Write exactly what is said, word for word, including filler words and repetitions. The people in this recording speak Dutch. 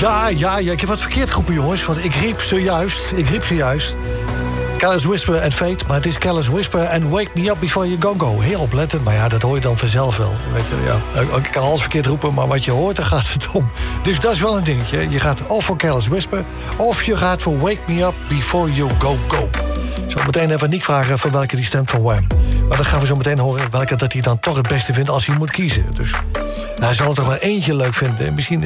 Ja, ja, ja, ik heb wat verkeerd geroepen, jongens. Want ik riep zojuist, ik riep zojuist... Careless Whisper en Fate, maar het is Careless Whisper en Wake Me Up Before You Go Go. Heel oplettend, maar ja, dat hoor je dan vanzelf wel. Weet je, ja. Ik kan alles verkeerd roepen, maar wat je hoort, daar gaat het om. Dus dat is wel een dingetje. Je gaat of voor Careless Whisper, of je gaat voor Wake Me Up Before You Go Go. Zo meteen even Nick vragen van welke die stemt van Wham. Maar dan gaan we zo meteen horen welke dat hij dan toch het beste vindt als hij moet kiezen. Dus hij zal er toch wel eentje leuk vinden. Misschien